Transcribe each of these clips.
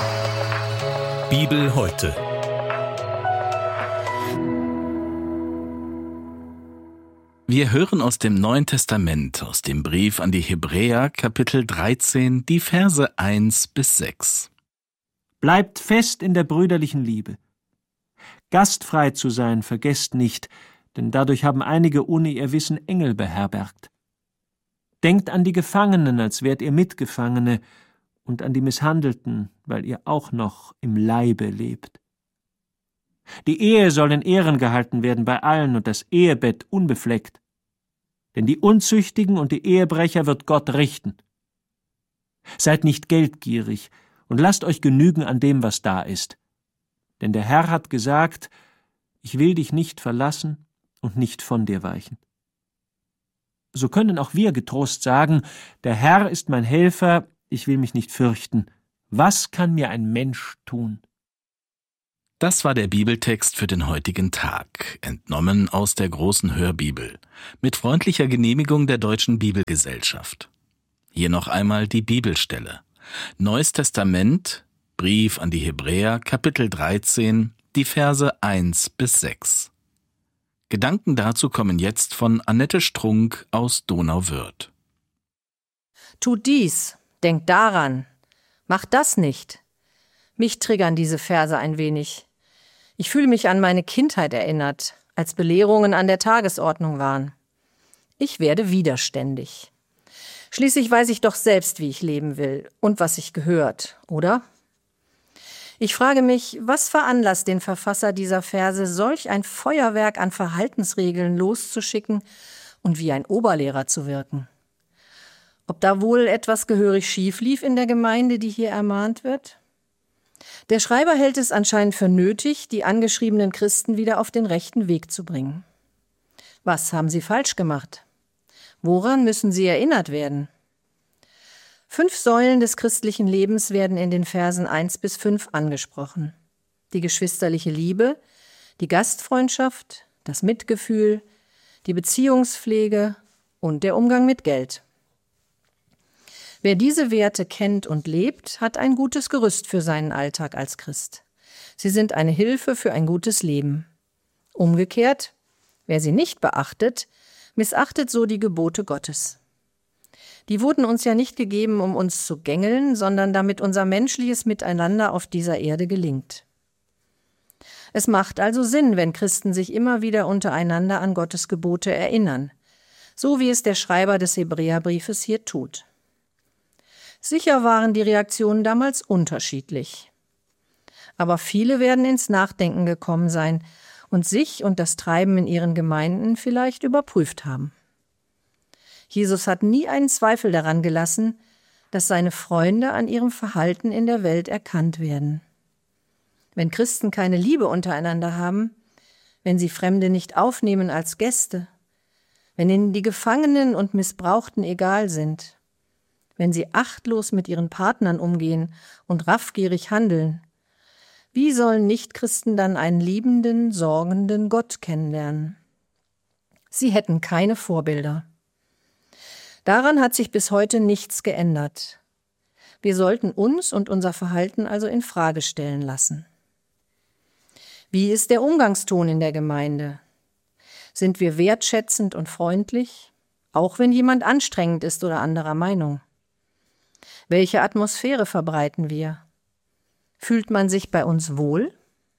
Bibel heute. Wir hören aus dem Neuen Testament, aus dem Brief an die Hebräer, Kapitel 13, die Verse 1 bis 6. Bleibt fest in der brüderlichen Liebe. Gastfrei zu sein, vergesst nicht, denn dadurch haben einige ohne ihr Wissen Engel beherbergt. Denkt an die Gefangenen, als wärt ihr Mitgefangene, und an die Misshandelten, weil ihr auch noch im Leibe lebt. Die Ehe soll in Ehren gehalten werden bei allen und das Ehebett unbefleckt. Denn die Unzüchtigen und die Ehebrecher wird Gott richten. Seid nicht geldgierig und lasst euch genügen an dem, was da ist. Denn der Herr hat gesagt, ich will dich nicht verlassen und nicht von dir weichen. So können auch wir getrost sagen, der Herr ist mein Helfer, ich will mich nicht fürchten. Was kann mir ein Mensch tun? Das war der Bibeltext für den heutigen Tag, entnommen aus der großen Hörbibel, mit freundlicher Genehmigung der Deutschen Bibelgesellschaft. Hier noch einmal die Bibelstelle. Neues Testament, Brief an die Hebräer, Kapitel 13, die Verse 1 bis 6. Gedanken dazu kommen jetzt von Annette Strunk aus Donauwörth. Tut dies, denkt daran, macht das nicht. Mich triggern diese Verse ein wenig. Ich fühle mich an meine Kindheit erinnert, als Belehrungen an der Tagesordnung waren. Ich werde widerständig. Schließlich weiß ich doch selbst, wie ich leben will und was sich gehört, oder? Ich frage mich, was veranlasst den Verfasser dieser Verse, solch ein Feuerwerk an Verhaltensregeln loszuschicken und wie ein Oberlehrer zu wirken? Ob da wohl etwas gehörig schief lief in der Gemeinde, die hier ermahnt wird? Der Schreiber hält es anscheinend für nötig, die angeschriebenen Christen wieder auf den rechten Weg zu bringen. Was haben sie falsch gemacht? Woran müssen sie erinnert werden? 5 Säulen des christlichen Lebens werden in den Versen 1 bis 5 angesprochen. Die geschwisterliche Liebe, die Gastfreundschaft, das Mitgefühl, die Beziehungspflege und der Umgang mit Geld. Wer diese Werte kennt und lebt, hat ein gutes Gerüst für seinen Alltag als Christ. Sie sind eine Hilfe für ein gutes Leben. Umgekehrt, wer sie nicht beachtet, missachtet so die Gebote Gottes. Die wurden uns ja nicht gegeben, um uns zu gängeln, sondern damit unser menschliches Miteinander auf dieser Erde gelingt. Es macht also Sinn, wenn Christen sich immer wieder untereinander an Gottes Gebote erinnern, so wie es der Schreiber des Hebräerbriefes hier tut. Sicher waren die Reaktionen damals unterschiedlich. Aber viele werden ins Nachdenken gekommen sein und sich und das Treiben in ihren Gemeinden vielleicht überprüft haben. Jesus hat nie einen Zweifel daran gelassen, dass seine Freunde an ihrem Verhalten in der Welt erkannt werden. Wenn Christen keine Liebe untereinander haben, wenn sie Fremde nicht aufnehmen als Gäste, wenn ihnen die Gefangenen und Missbrauchten egal sind, wenn sie achtlos mit ihren Partnern umgehen und raffgierig handeln, wie sollen Nichtchristen dann einen liebenden, sorgenden Gott kennenlernen? Sie hätten keine Vorbilder. Daran hat sich bis heute nichts geändert. Wir sollten uns und unser Verhalten also in Frage stellen lassen. Wie ist der Umgangston in der Gemeinde? Sind wir wertschätzend und freundlich, auch wenn jemand anstrengend ist oder anderer Meinung? Welche Atmosphäre verbreiten wir? Fühlt man sich bei uns wohl?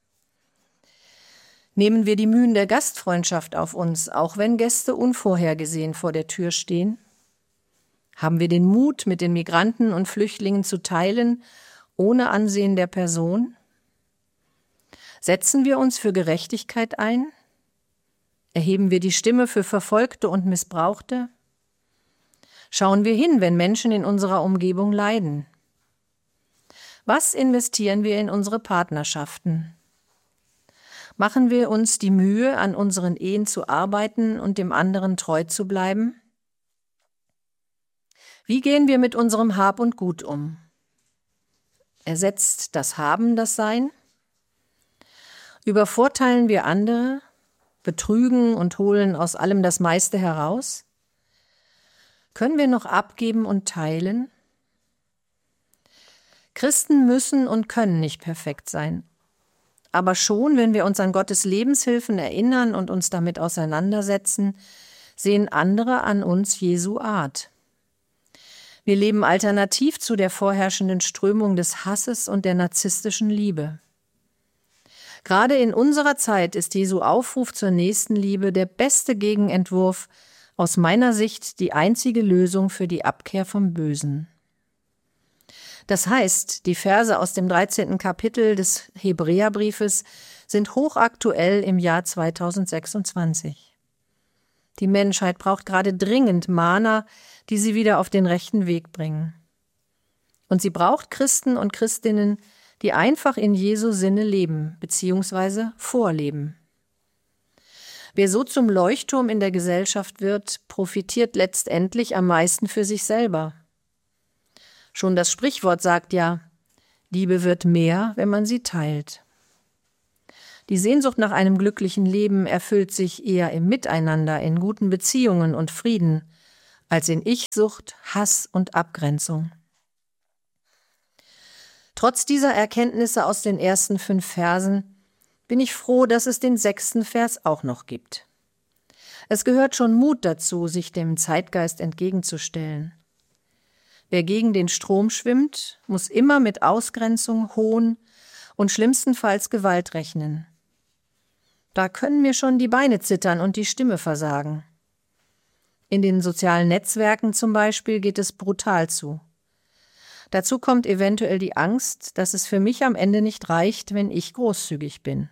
Nehmen wir die Mühen der Gastfreundschaft auf uns, auch wenn Gäste unvorhergesehen vor der Tür stehen? Haben wir den Mut, mit den Migranten und Flüchtlingen zu teilen, ohne Ansehen der Person? Setzen wir uns für Gerechtigkeit ein? Erheben wir die Stimme für Verfolgte und Missbrauchte? Schauen wir hin, wenn Menschen in unserer Umgebung leiden? Was investieren wir in unsere Partnerschaften? Machen wir uns die Mühe, an unseren Ehen zu arbeiten und dem anderen treu zu bleiben? Wie gehen wir mit unserem Hab und Gut um? Ersetzt das Haben das Sein? Übervorteilen wir andere, betrügen und holen aus allem das meiste heraus? Können wir noch abgeben und teilen? Christen müssen und können nicht perfekt sein. Aber schon, wenn wir uns an Gottes Lebenshilfen erinnern und uns damit auseinandersetzen, sehen andere an uns Jesu Art. Wir leben alternativ zu der vorherrschenden Strömung des Hasses und der narzisstischen Liebe. Gerade in unserer Zeit ist Jesu Aufruf zur Nächstenliebe der beste Gegenentwurf, aus meiner Sicht die einzige Lösung für die Abkehr vom Bösen. Das heißt, die Verse aus dem 13. Kapitel des Hebräerbriefes sind hochaktuell im Jahr 2026. Die Menschheit braucht gerade dringend Mahner, die sie wieder auf den rechten Weg bringen. Und sie braucht Christen und Christinnen, die einfach in Jesu Sinne leben bzw. vorleben. Wer so zum Leuchtturm in der Gesellschaft wird, profitiert letztendlich am meisten für sich selber. Schon das Sprichwort sagt ja, Liebe wird mehr, wenn man sie teilt. Die Sehnsucht nach einem glücklichen Leben erfüllt sich eher im Miteinander, in guten Beziehungen und Frieden, als in Ich-Sucht, Hass und Abgrenzung. Trotz dieser Erkenntnisse aus den ersten 5 Versen bin ich froh, dass es den 6. Vers auch noch gibt. Es gehört schon Mut dazu, sich dem Zeitgeist entgegenzustellen. Wer gegen den Strom schwimmt, muss immer mit Ausgrenzung, Hohn und schlimmstenfalls Gewalt rechnen. Da können mir schon die Beine zittern und die Stimme versagen. In den sozialen Netzwerken zum Beispiel geht es brutal zu. Dazu kommt eventuell die Angst, dass es für mich am Ende nicht reicht, wenn ich großzügig bin.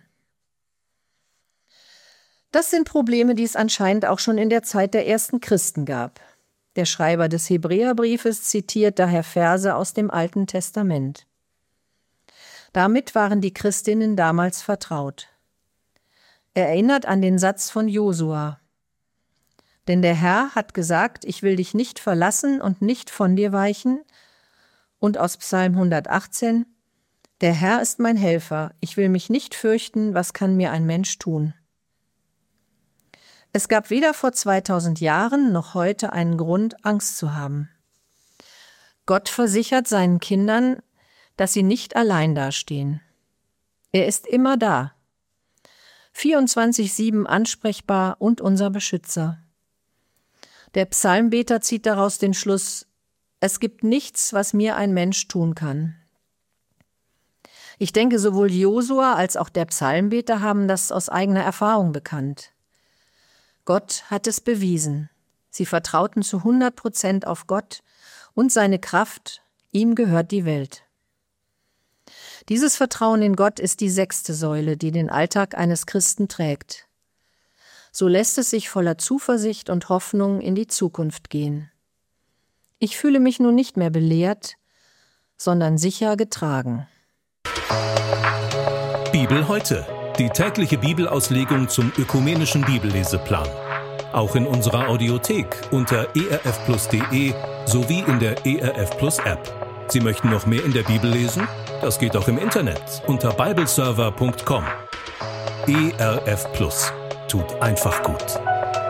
Das sind Probleme, die es anscheinend auch schon in der Zeit der ersten Christen gab. Der Schreiber des Hebräerbriefes zitiert daher Verse aus dem Alten Testament. Damit waren die Christinnen damals vertraut. Er erinnert an den Satz von Josua. Denn der Herr hat gesagt, ich will dich nicht verlassen und nicht von dir weichen. Und aus Psalm 118, der Herr ist mein Helfer, ich will mich nicht fürchten, was kann mir ein Mensch tun. Es gab weder vor 2000 Jahren noch heute einen Grund, Angst zu haben. Gott versichert seinen Kindern, dass sie nicht allein dastehen. Er ist immer da, 24/7 ansprechbar und unser Beschützer. Der Psalmbeter zieht daraus den Schluss, es gibt nichts, was mir ein Mensch tun kann. Ich denke, sowohl Josua als auch der Psalmbeter haben das aus eigener Erfahrung bekannt. Gott hat es bewiesen. Sie vertrauten zu 100% auf Gott und seine Kraft, ihm gehört die Welt. Dieses Vertrauen in Gott ist die 6. Säule, die den Alltag eines Christen trägt. So lässt es sich voller Zuversicht und Hoffnung in die Zukunft gehen. Ich fühle mich nun nicht mehr belehrt, sondern sicher getragen. Bibel heute, die tägliche Bibelauslegung zum ökumenischen Bibelleseplan. Auch in unserer Audiothek unter erfplus.de sowie in der ERF Plus App. Sie möchten noch mehr in der Bibel lesen? Das geht auch im Internet unter bibleserver.com. ERF Plus tut einfach gut.